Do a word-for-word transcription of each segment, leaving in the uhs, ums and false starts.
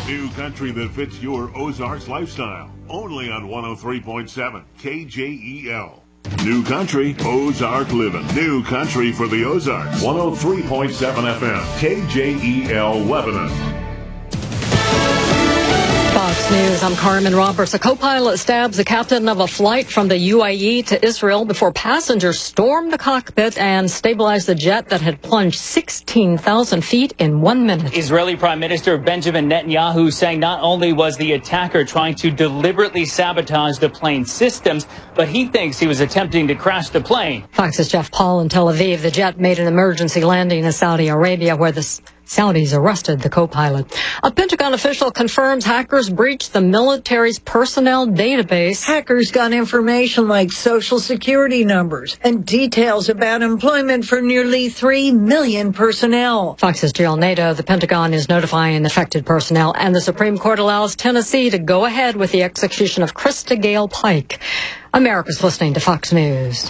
New country that fits your Ozarks lifestyle. Only on one oh three point seven K J E L. New country, Ozark living. New country for the Ozarks. one oh three point seven F M, K J E L Lebanon. Fox News, I'm Carmen Roberts. A co-pilot stabs the captain of a flight from the U A E to Israel before passengers stormed the cockpit and stabilized the jet that had plunged sixteen thousand feet in one minute. Israeli Prime Minister Benjamin Netanyahu saying not only was the attacker trying to deliberately sabotage the plane's systems, but he thinks he was attempting to crash the plane. Fox's Jeff Paul in Tel Aviv. The jet made an emergency landing in Saudi Arabia where the Saudis arrested the co-pilot. A Pentagon official confirms hackers breached the military's personnel database. Hackers got information like social security numbers and details about employment for nearly three million personnel. Fox's Jill Nato. The Pentagon is notifying affected personnel, and the Supreme Court allows Tennessee to go ahead with the execution of Krista Gale Pike. America's listening to Fox News.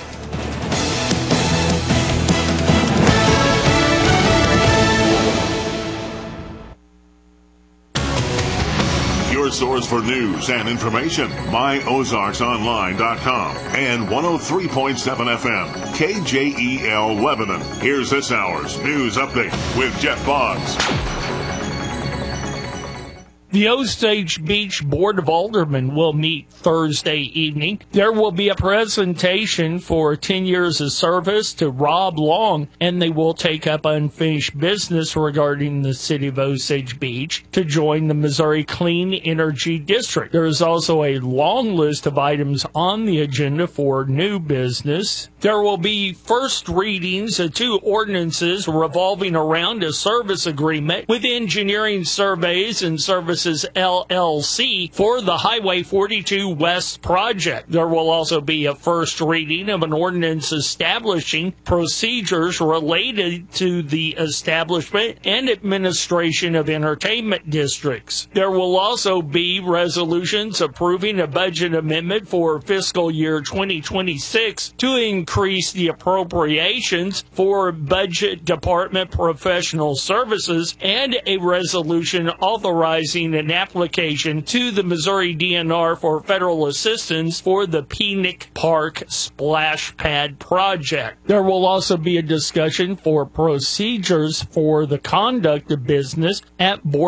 Your source for news and information, my ozarks online dot com and one oh three point seven F M, K J E L Lebanon. Here's this hour's news update with Jeff Boggs. The Osage Beach Board of Aldermen will meet Thursday evening. There will be a presentation for ten years of service to Rob Long, and they will take up unfinished business regarding the city of Osage Beach to join the Missouri Clean Energy District. There is also a long list of items on the agenda for new business. There will be first readings of two ordinances revolving around a service agreement with Engineering Surveys and Services L L C for the Highway forty-two West project. There will also be a first reading of an ordinance establishing procedures related to the establishment and administration of entertainment districts. There will also be resolutions approving a budget amendment for fiscal year twenty twenty-six to increase the appropriations for budget department professional services, and a resolution authorizing an application to the Missouri D N R for federal assistance for the Penic Park Splash Pad project. There will also be a discussion for procedures for the conduct of business at board